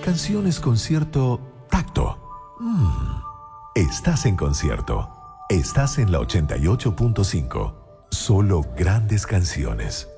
canciones con cierto tacto. Estás en concierto. Estás en la 88.5. Solo grandes canciones.